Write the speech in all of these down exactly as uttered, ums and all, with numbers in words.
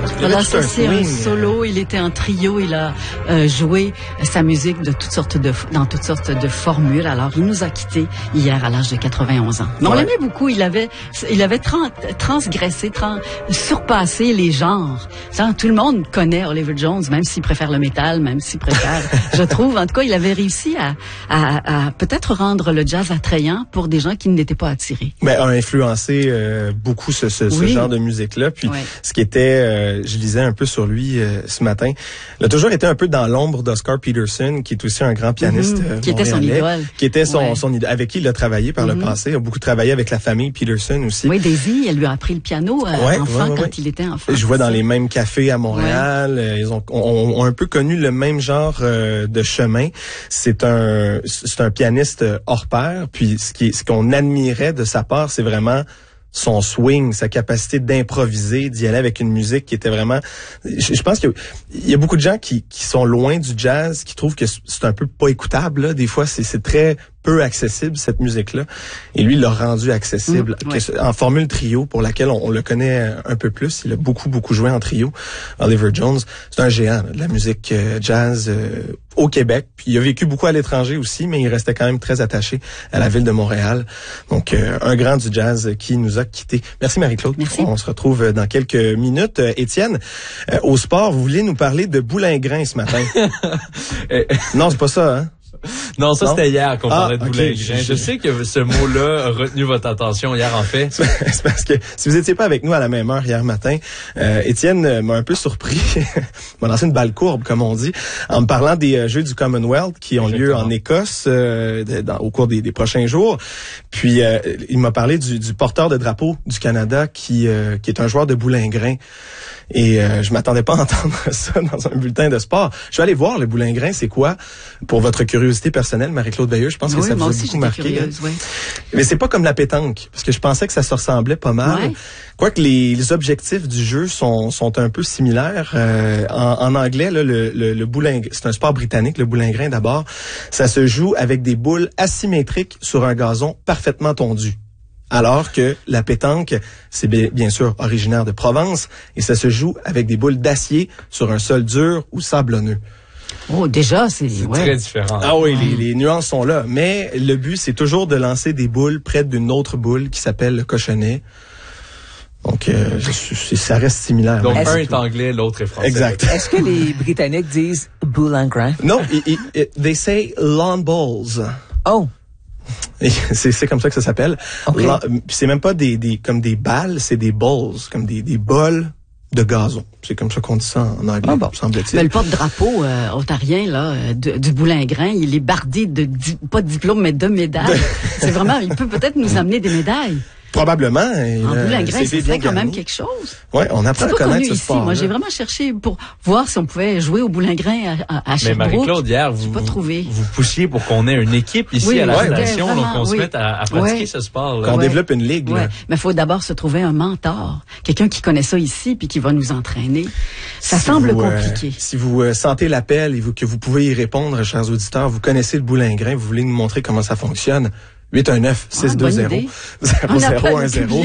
Voilà, ça c'est un solo. Il était en trio. Il a euh, joué sa musique de toutes sortes de dans toutes sortes de formules. Alors, il nous a quittés hier à l'âge de quatre-vingt-onze ans. Mais on ouais. l'aimait beaucoup. Il avait, il avait trans, transgressé, trans, surpassé les genres. Ça, tout le monde connaît Oliver Jones, même s'il préfère le métal, même s'il préfère. je trouve, en tout cas, il avait réussi à, à, à peut-être rendre le jazz attrayant pour des gens qui n'étaient pas attirés. Mais a influencé euh, beaucoup ce, ce, ce oui. genre de musique-là. Puis, ouais. ce qui était, euh, je lisais un peu sur lui euh, ce matin. Il a toujours été un peu dans l'ombre d'Oscar Peterson, qui est aussi un grand pianiste mm-hmm. euh, qui était son idole, qui était son, ouais. son idole, avec qui il a travaillé par mm-hmm. le passé. Il a beaucoup travaillé avec la famille Peterson aussi. Oui, Daisy, elle lui a appris le piano euh, ouais, enfant ouais, ouais, quand ouais. il était enfant. Je vois dans les mêmes cafés à Montréal. Ouais. Ils ont, ont, ont un peu connu le même genre euh, de chemin. C'est un, c'est un pianiste hors pair. Puis ce qui, ce qu'on admirait de sa part, c'est vraiment son swing, sa capacité d'improviser, d'y aller avec une musique qui était vraiment... Je, je pense qu'il y, y a beaucoup de gens qui, qui sont loin du jazz, qui trouvent que c'est un peu pas écoutable. Là. Des fois, c'est, c'est très peu accessible, cette musique-là. Et lui, il l'a rendu accessible mmh, ouais. en formule trio, pour laquelle on, on le connaît un peu plus. Il a beaucoup, beaucoup joué en trio. Oliver Jones, c'est un géant là, de la musique euh, jazz euh, au Québec. Puis il a vécu beaucoup à l'étranger aussi, mais il restait quand même très attaché à la ville de Montréal. Donc, euh, un grand du jazz qui nous a quittés. Merci Marie-Claude. Merci. On se retrouve dans quelques minutes. Euh, Étienne, euh, au sport, vous voulez nous parler de Boulingrin ce matin? Non, c'est pas ça, hein? Non, ça, non? C'était hier qu'on parlait ah, de okay. Boulingrin. Je sais que ce mot-là a retenu votre attention hier, en fait. C'est parce que si vous étiez pas avec nous à la même heure hier matin, euh, Étienne m'a un peu surpris, m'a lancé une balle courbe, comme on dit, en me parlant des euh, Jeux du Commonwealth qui ont Exactement. lieu en Écosse euh, dans, au cours des, des prochains jours. Puis, euh, il m'a parlé du, du porteur de drapeau du Canada qui, euh, qui est un joueur de Boulingrin. Et euh, je m'attendais pas à entendre ça dans un bulletin de sport. Je suis allé voir le Boulingrin, c'est quoi? Pour votre curiosité personnelle, Marie-Claude Veilleux, je pense oui, que ça moi vous aussi, a beaucoup marqué. Curieuse, oui. Mais c'est pas comme la pétanque, parce que je pensais que ça se ressemblait pas mal. Ouais. Quoique les, les objectifs du jeu sont, sont un peu similaires. Euh, en, en anglais, là, le, le, le boulingrin, c'est un sport britannique, le boulingrin d'abord. Ça se joue avec des boules asymétriques sur un gazon parfaitement tondu. Alors que la pétanque, c'est bien sûr originaire de Provence et ça se joue avec des boules d'acier sur un sol dur ou sablonneux. Oh, déjà, c'est, c'est ouais. très différent. Ah oui, les, les nuances sont là. Mais le but, c'est toujours de lancer des boules près d'une autre boule qui s'appelle le cochonnet. Donc, euh, ça reste similaire. Donc, un est anglais, l'autre est français. Exact. Est-ce que les Britanniques disent boulingrin? Non, it, it, they say lawn bowls. Oh. C'est, c'est comme ça que ça s'appelle. Okay. La, c'est même pas des, des comme des balles, c'est des bowls, comme des, des bols de gazon. C'est comme ça qu'on dit ça en anglais, ah bon. semble-t-il. Mais le porte-drapeau euh, ontarien là, de, du Boulingrin, il est bardé de di, pas de diplôme mais de médailles. C'est vraiment, il peut peut-être nous amener des médailles. Probablement. En euh, Boulingrin, c'est quand même quelque chose. Oui, on apprend à connaître ce ici. sport. Moi, j'ai vraiment cherché pour voir si on pouvait jouer au Boulingrin à, à, à Sherbrooke. Mais Marie-Claude, hier, vous, pas trouvé. vous poussiez pour qu'on ait une équipe ici oui, à la ouais, Fondation, ouais, donc on oui. se mette à, à pratiquer ouais. ce sport. Qu'on ouais. développe une ligue. Ouais. Là. Mais il faut d'abord se trouver un mentor, quelqu'un qui connaît ça ici puis qui va nous entraîner. Ça si semble vous, compliqué. Euh, si vous euh, sentez l'appel et vous, que vous pouvez y répondre, chers auditeurs, vous connaissez le Boulingrin, vous voulez nous montrer comment ça fonctionne. huit un neuf, six deux zéro, zéro zéro un zéro.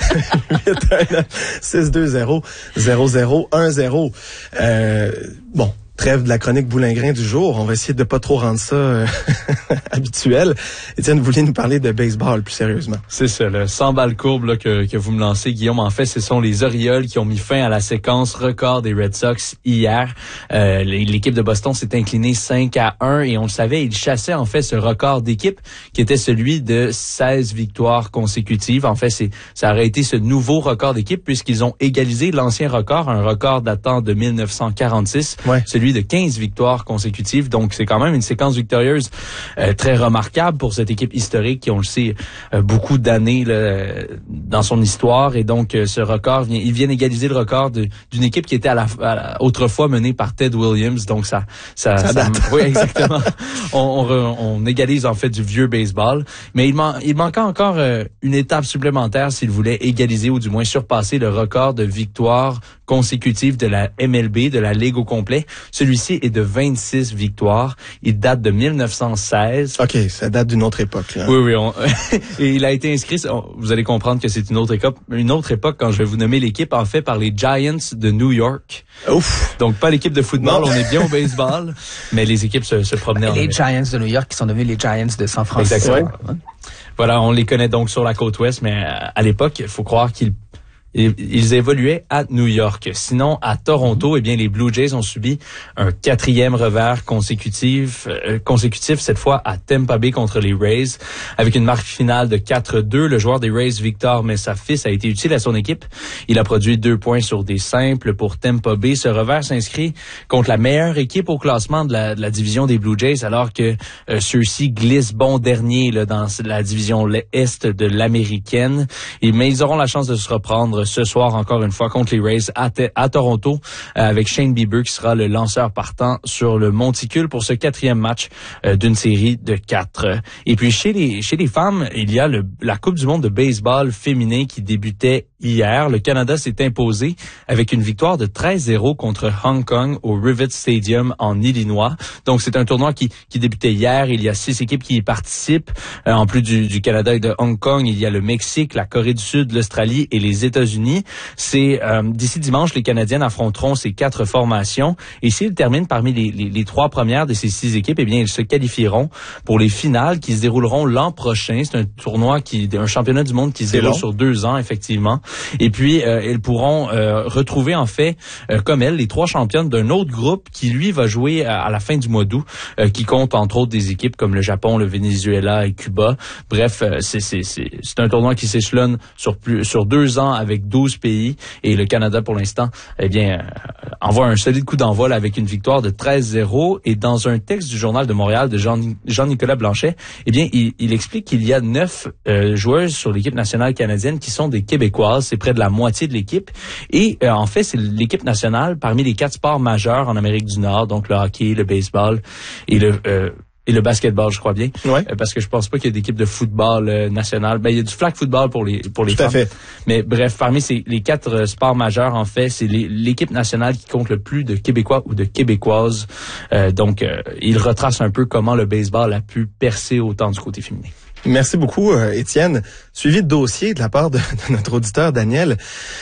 huit un neuf, six deux zéro, zéro zéro un zéro. Euh, bon. Trêve de la chronique Boulingrin du jour. On va essayer de pas trop rendre ça euh, habituel. Étienne, vous vouliez nous parler de baseball plus sérieusement. C'est ça, le cent balles courbes là, que, que vous me lancez, Guillaume. En fait, ce sont les Orioles qui ont mis fin à la séquence record des Red Sox hier. Euh, l'équipe de Boston s'est inclinée cinq à un et on le savait, ils chassaient en fait ce record d'équipe qui était celui de seize victoires consécutives. En fait, c'est ça aurait été ce nouveau record d'équipe puisqu'ils ont égalisé l'ancien record, un record datant de mille neuf cent quarante-six. Ouais. Celui de quinze victoires consécutives. Donc, c'est quand même une séquence victorieuse euh, très remarquable pour cette équipe historique qui, on le sait, euh, beaucoup d'années là, dans son histoire. Et donc, euh, ce record, vient, ils viennent égaliser le record de, d'une équipe qui était à la, à la, autrefois menée par Ted Williams. Donc, ça... Ça, ça, ça date. Oui, exactement. on, on, on égalise, en fait, du vieux baseball. Mais il, man, il manquait encore euh, une étape supplémentaire s'il voulait égaliser ou du moins surpasser le record de victoires consécutives de la M L B, de la Ligue au complet. Celui-ci est de vingt-six victoires. Il date de mille neuf cent seize. OK, ça date d'une autre époque, là. Oui, oui. On... Et il a été inscrit, vous allez comprendre que c'est une autre époque, une autre époque quand je vais vous nommer l'équipe, en fait, par les Giants de New York. Ouf! Donc, pas l'équipe de football, Non. on est bien au baseball, mais les équipes se, se promenaient en Les Amérique. Giants de New York qui sont devenus les Giants de San Francisco. Exactement. Voilà, on les connaît donc sur la côte ouest, mais à l'époque, il faut croire qu'ils ils évoluaient à New York. Sinon, à Toronto, eh bien, les Blue Jays ont subi un quatrième revers consécutif, euh, consécutif cette fois à Tampa Bay contre les Rays, avec une marque finale de quatre deux. Le joueur des Rays, Victor Messafis, a été utile à son équipe. Il a produit deux points sur des simples pour Tampa Bay. Ce revers s'inscrit contre la meilleure équipe au classement de la, de la division des Blue Jays, alors que euh, ceux-ci glissent bon dernier là, dans la division est de l'américaine. Et, mais ils auront la chance de se reprendre ce soir encore une fois contre les Rays à, à Toronto euh, avec Shane Bieber qui sera le lanceur partant sur le monticule pour ce quatrième match euh, d'une série de quatre. Et puis chez les chez les femmes, il y a le, la Coupe du monde de baseball féminin qui débutait hier. Le Canada s'est imposé avec une victoire de treize zéro contre Hong Kong au Rivet Stadium en Illinois. Donc c'est un tournoi qui qui débutait hier. Il y a six équipes qui y participent. Euh, en plus du, du Canada et de Hong Kong, il y a le Mexique, la Corée du Sud, l'Australie et les États-Unis. C'est euh, d'ici dimanche, les Canadiennes affronteront ces quatre formations. Et s'ils terminent parmi les, les, les trois premières de ces six équipes, eh bien, ils se qualifieront pour les finales qui se dérouleront l'an prochain. C'est un tournoi qui, un championnat du monde qui se déroule sur deux ans, effectivement. Et puis, euh, elles pourront euh, retrouver, en fait, euh, comme elles, les trois championnes d'un autre groupe qui, lui, va jouer à, à la fin du mois d'août, euh, qui compte, entre autres, des équipes comme le Japon, le Venezuela et Cuba. Bref, euh, c'est, c'est, c'est, c'est un tournoi qui s'échelonne sur plus, sur deux ans avec douze pays. Et le Canada, pour l'instant, eh bien, euh, envoie un solide coup d'envol avec une victoire de treize zéro. Et dans un texte du Journal de Montréal de Jean, Jean-Nicolas Blanchet, eh bien, il, il explique qu'il y a neuf euh, joueuses sur l'équipe nationale canadienne qui sont des Québécoises. C'est près de la moitié de l'équipe. Et euh, en fait, c'est l'équipe nationale parmi les quatre sports majeurs en Amérique du Nord, donc le hockey, le baseball et le... Euh, Et le basketball, je crois bien. Ouais. Euh, parce que je pense pas qu'il y ait d'équipe de football euh, national. Ben, il y a du flag football pour les, pour les Tout femmes. à fait. Mais bref, parmi ces, les quatre euh, sports majeurs, en fait, c'est les, l'équipe nationale qui compte le plus de Québécois ou de Québécoises. Euh, donc, euh, il retrace un peu comment le baseball a pu percer autant du côté féminin. Merci beaucoup, euh, Étienne. Suivi de dossier de la part de, de notre auditeur Daniel,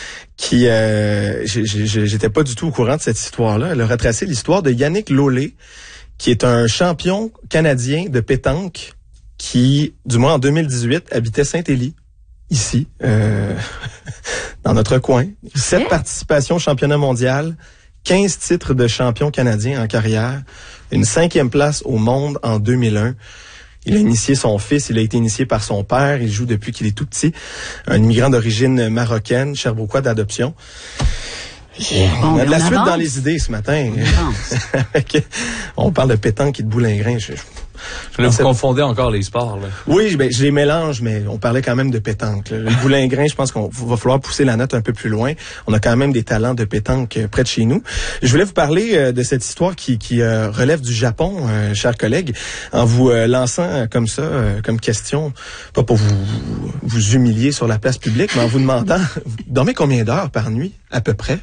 qui euh, j'ai, j'ai, j'étais pas du tout au courant de cette histoire-là. Elle a retracé l'histoire de Yannick Lolé, qui est un champion canadien de pétanque qui, du moins en deux mille dix-huit, habitait Saint-Élie, ici, euh, dans notre coin. Sept participations au championnat mondial, quinze titres de champion canadien en carrière, une cinquième place au monde en deux mille un. Il a initié son fils, il a été initié par son père, il joue depuis qu'il est tout petit, un immigrant d'origine marocaine, Sherbrookeois d'adoption. On a de la suite dans les idées ce matin. On, on parle de pétanque et de boulingrin. Je, je, je là, vous confondez encore les sports. Là. Oui, ben, je les mélange, mais on parlait quand même de pétanque. Là. Le boulingrin, je pense qu'on va falloir pousser la note un peu plus loin. On a quand même des talents de pétanque près de chez nous. Je voulais vous parler euh, de cette histoire qui, qui euh, relève du Japon, euh, chers collègues, en vous euh, lançant euh, comme ça, euh, comme question, pas pour vous, vous humilier sur la place publique, mais en vous demandant, vous dormez combien d'heures par nuit, à peu près?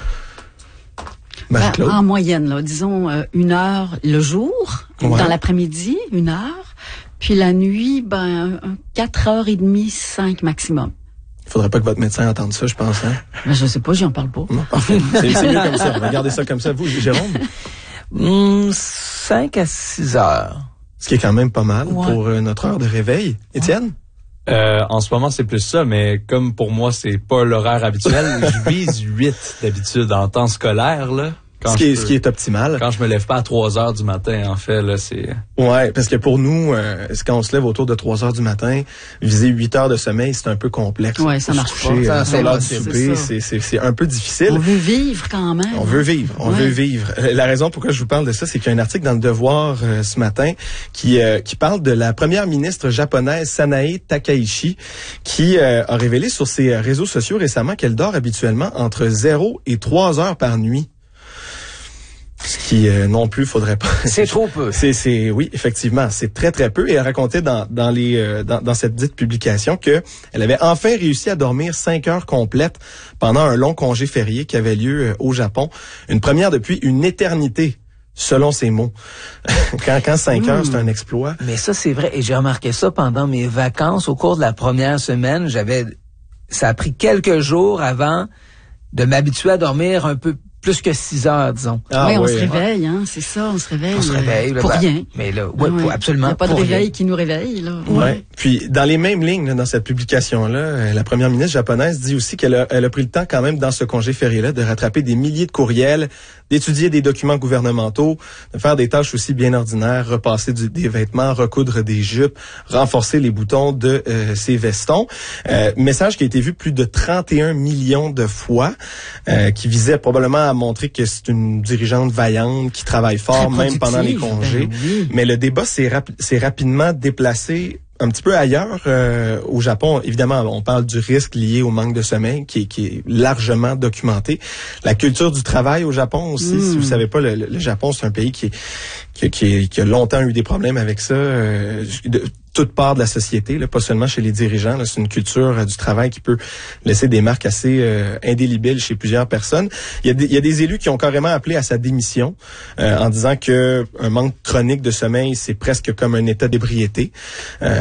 Ben, en moyenne, là, disons euh, une heure le jour, ouais. Dans l'après-midi, une heure, puis la nuit, ben quatre heures et demie, cinq maximum. Il faudrait pas que votre médecin entende ça, je pense. Hein? Ben, je sais pas, j'y en parle pas. Non, parfait. c'est, c'est mieux comme ça. Regardez ça comme ça. Vous, Jérôme? Mmh, cinq à six heures. Ce qui est quand même pas mal ouais. pour euh, notre heure de réveil. Étienne? Ouais. Euh, en ce moment, c'est plus ça, mais comme pour moi, c'est pas l'horaire habituel, je vise huit d'habitude en temps scolaire, là. Quand ce, qui est, peux, ce qui est optimal. Quand je me lève pas à trois heures du matin, en fait, là, c'est... Ouais, parce que pour nous, euh, quand on se lève autour de trois heures du matin, viser huit heures de sommeil, c'est un peu complexe. Ouais, ça marche coucher, pas. Euh, sur l'heure du souper, c'est, c'est, c'est un peu difficile. On veut vivre quand même. On veut vivre, on ouais. veut vivre. La raison pourquoi je vous parle de ça, c'est qu'il y a un article dans Le Devoir euh, ce matin qui euh, qui parle de la première ministre japonaise Sanae Takaichi, qui euh, a révélé sur ses réseaux sociaux récemment qu'elle dort habituellement entre zéro et trois heures par nuit. Ce qui euh, non plus faudrait pas. C'est trop peu. C'est c'est oui, effectivement, c'est très très peu. Et elle racontait dans dans les euh, dans, dans cette dite publication que elle avait enfin réussi à dormir cinq heures complètes pendant un long congé férié qui avait lieu euh, au Japon, une première depuis une éternité selon ses mots. quand quand cinq mmh. heures, c'est un exploit. Mais ça, c'est vrai. Et j'ai remarqué ça pendant mes vacances. Au cours de la première semaine, j'avais, ça a pris quelques jours avant de m'habituer à dormir un peu plus que six heures, disons. Ah, oui, on oui, se réveille, hein, c'est ça, on se réveille. On se réveille. Euh, pour ben, rien. Mais là, ouais, ouais. pour, absolument. Il n'y a pas de pour réveil rien. qui nous réveille, là. Ouais. ouais. Puis, dans les mêmes lignes, là, dans cette publication-là, la première ministre japonaise dit aussi qu'elle a, elle a pris le temps quand même, dans ce congé férié-là, de rattraper des milliers de courriels, d'étudier des documents gouvernementaux, de faire des tâches aussi bien ordinaires, repasser du, des vêtements, recoudre des jupes, renforcer les boutons de euh, ses vestons. Euh, message qui a été vu plus de trente et un millions de fois, euh, qui visait probablement à montrer que c'est une dirigeante vaillante qui travaille fort, même pendant les congés. Ben oui. Mais le débat s'est, rap- s'est rapidement déplacé un petit peu ailleurs. Euh, au Japon, évidemment, on parle du risque lié au manque de sommeil qui est, qui est largement documenté. La culture du travail au Japon aussi, mmh. si vous savez pas, le, le Japon, c'est un pays qui, est, qui, qui, est, qui a longtemps eu des problèmes avec ça. Euh, de, toute part de la société, là, pas seulement chez les dirigeants. Là, c'est une culture euh, du travail qui peut laisser des marques assez euh, indélébiles chez plusieurs personnes. Il y, a des, il y a des élus qui ont carrément appelé à sa démission euh, en disant que un manque chronique de sommeil, c'est presque comme un état d'ébriété. Euh,